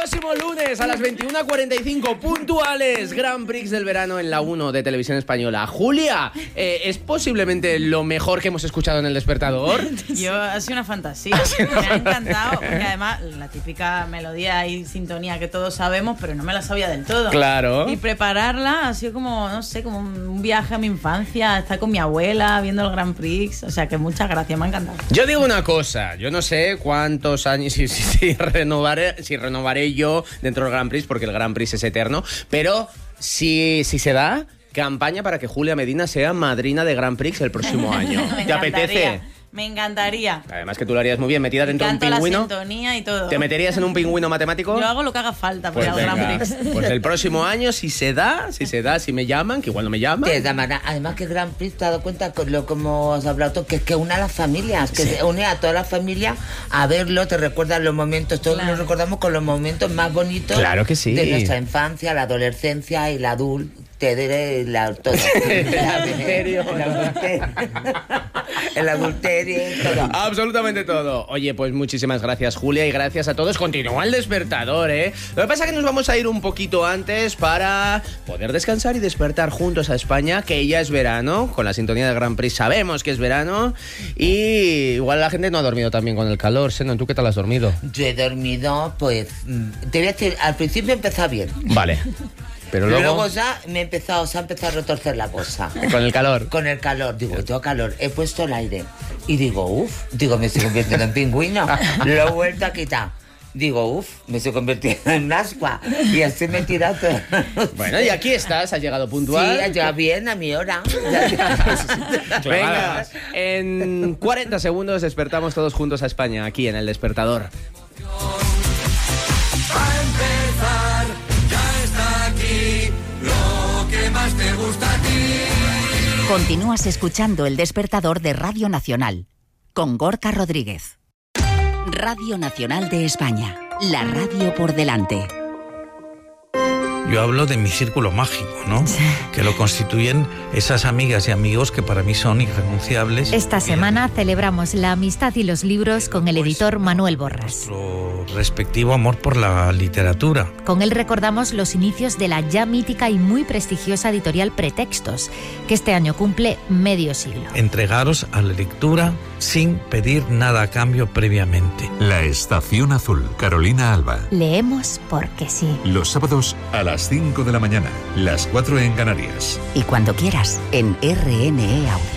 próximo lunes a las 21:45 puntuales, Grand Prix del verano en la 1 de Televisión Española. Julia, ¿es posiblemente lo mejor que hemos escuchado en El Despertador? Ha sido una fantasía. Me ha encantado, porque además la típica melodía y sintonía que todos sabemos, pero no me la sabía del todo. Claro. Y prepararla ha sido como, no sé, como un viaje a mi infancia, estar con mi abuela viendo el Grand Prix. O sea que muchas gracias, me ha encantado. Yo digo una cosa, yo no sé cuántos años, si renovaré yo dentro del Grand Prix, porque el Grand Prix es eterno, pero si se da, campaña para que Julia Medina sea madrina de Grand Prix el próximo año. ¿Te apetece? Me encantaría. Además que tú lo harías muy bien, metida dentro de un pingüino. La sintonía y todo. ¿Te meterías en un pingüino matemático? Yo hago lo que haga falta para Pues el Grand Prix. Pues el próximo año, si me llaman, que igual no me llaman. Además que Grand Prix, te has dado cuenta, como has hablado tú, que une a las familias, que une a toda la familia a verlo, te recuerdan los momentos, todos nos recordamos con los momentos más bonitos. Claro que sí. De nuestra infancia, la adolescencia y la adultez. Todo. El adulterio, todo. Absolutamente todo. Oye, pues muchísimas gracias, Julia, y gracias a todos. Continúa El Despertador, ¿eh? Lo que pasa es que nos vamos a ir un poquito antes para poder descansar y despertar juntos a España, que ya es verano. Con la sintonía del Grand Prix sabemos que es verano. Y igual la gente no ha dormido tan bien con el calor. Seno, ¿tú qué tal has dormido? Yo he dormido, pues, te voy a decir, al principio he empezado bien. Vale. Pero luego ya se ha empezado a retorcer la cosa. ¿Con el calor? Con el calor. Digo, tengo calor. He puesto el aire. Y digo, me estoy convirtiendo en pingüino. Lo he vuelto a quitar. Digo, me estoy convirtiendo en ascua. Y así me he tirado todo. Bueno, y aquí estás, has llegado puntual. Sí, ya bien, a mi hora. Venga, en 40 segundos despertamos todos juntos a España, aquí en El Despertador. Te gusta a ti. Continúas escuchando El Despertador de Radio Nacional con Gorka Rodríguez. Radio Nacional de España, la radio por delante. Yo hablo de mi círculo mágico, ¿no? Sí. Que lo constituyen esas amigas y amigos que para mí son irrenunciables. Esta semana celebramos la amistad y los libros con el editor Manuel Borras. Nuestro respectivo amor por la literatura. Con él recordamos los inicios de la ya mítica y muy prestigiosa editorial Pretextos, que este año cumple medio siglo. Entregaros a la lectura sin pedir nada a cambio previamente. La Estación Azul, Carolina Alba. Leemos porque sí. Los sábados a las 5 de la mañana, las 4 en Canarias. Y cuando quieras, en RNE Audio.